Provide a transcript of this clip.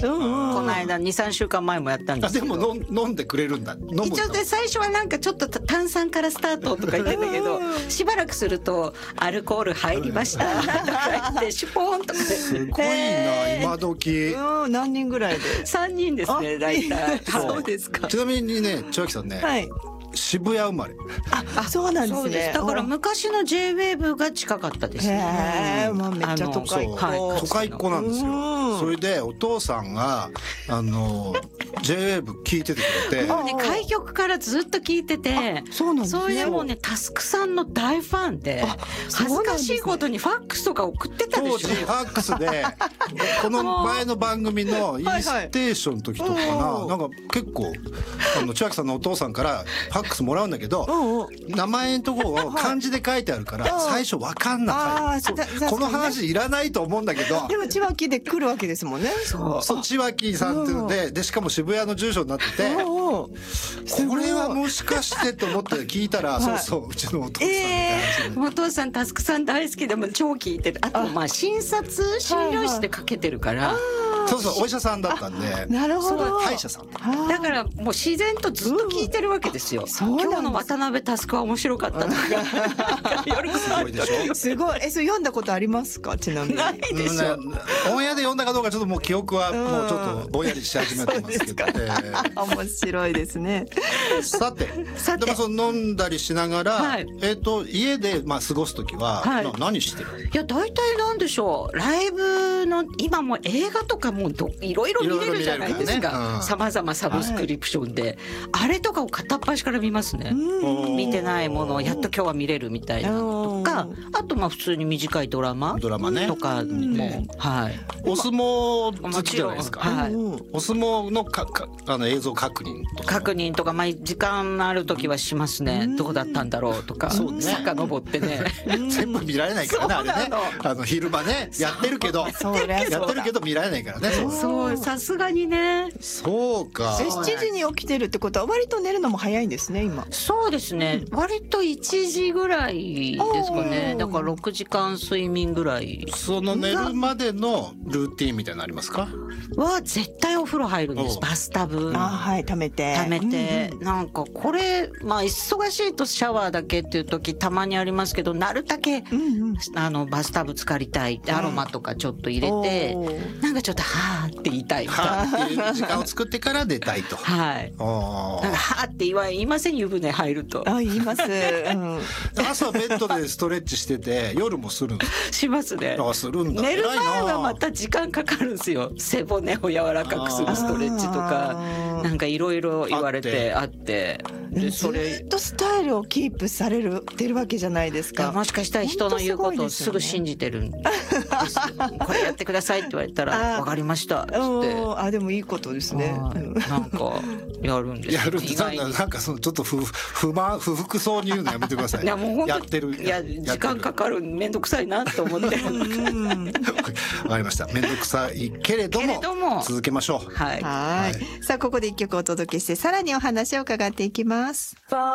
この間 2,3 週間前もやったんですけど。 でも飲んでくれるんだ。 一応で最初はなんかちょっと炭酸からスタートとか言ってんだけどしばらくするとアルコール入りましたとか言ってシュポーンとかすごいな今時。 何人ぐらいで 3人ですね大体。 そうですか。 ちなみにね千秋さんね、 はい、 渋谷生まれ。 そうなんですね。 そうです。だから昔の J-WAVE が近かったですね。 まあめっちゃ都会っ子。 都会っ子なんですよ。それでお父さんがJ-WAVE 聞いててくれて、 開局からずっと聞いてて、 そうなんですね。 それでもうねタスクさんの大ファンで、恥ずかしいことにファックスとか送ってたでしょ。 当時ファックスでこの前の番組の E ステーションの時とかかな、なんか結構千秋さんのお父さんからファックスもらうんだけど、名前のところを漢字で書いてあるから最初わかんなかった。この話いらないと思うんだけど、 でも千秋で来るわけですもんね。 そう千秋さんっていうのでしかも渋谷の住所になってて、これはもしかしてと思って聞いたら、そううちのお父さんみたいな。 お父さんタスクさん大好きでも超聞いてる。あとまあ診療室でかけてるから。 そうそうお医者さんだったんで。 なるほど。 歯医者さんだからもう自然とずっと聞いてるわけですよ。今日の渡辺タスクは面白かったとか。 すごいでしょ。 すごい。それ読んだことありますかちなみに。 ないでしょ。 オンエアで読んだかどうかちょっともう記憶はもうちょっとぼんやりし始めてますけど。 面白いですね。 さてでもその飲んだりしながら家でまあ過ごすときは何してる？ いや大体なんでしょう、ライブの今も映画とかもいろいろ見れるじゃないですか。さまざまサブスクリプションで、あれとかを片っ端から見ますね。見てないものをやっと今日は見れるみたいなとか、あとまあ普通に短いドラマとかも、 お相撲好きじゃないですか。お相撲の映像確認とかまあ時間ある時はしますね。どうだったんだろうとか遡ってね。 全部見られないからねあれね。昼間ねやってるけど見られないからね。 そうさすがにね。 そうか。 7時に起きてるってことは割と寝るのも早いんですね今。 そうですね、割と1時ぐらいですかね。だから6時間睡眠ぐらい。 その寝るまでのルーティンみたいなのありますか？ は絶対お風呂入るんです。バスタブ溜めて、 なんかこれまあ忙しいとシャワーだけっていう時たまにありますけど、なるだけバスタブ浸かりたいってアロマとかちょっと入れて、なんかちょっとはーって言いたいみたいな。 はーっていう時間を作ってから出たいと。 はい。なんかはーって言いません、湯船入ると。 言います。 朝ベッドでストレッチしてて夜もするんです。 しますね。 するんだ。 寝る前はまた時間かかるんですよ。背骨を柔らかくするストレッチとかなんかいろいろ言われてあって、 それずっとスタイルをキープされてるわけじゃないですか。 もしかしたら人の言うことをすぐ信じてるんですよ。これやってくださいって言われたら分かりましたって。 でもいいことですね。 なんかやるんですよ。 なんかそのちょっと不服そうに言うのやめてください。 いやもう本当やってる。 いや時間かかる、めんどくさいなと思って。 わかりました。めんどくさいけれども続けましょう。 はい。さあここで一曲お届けしてさらにお話を伺っていきます。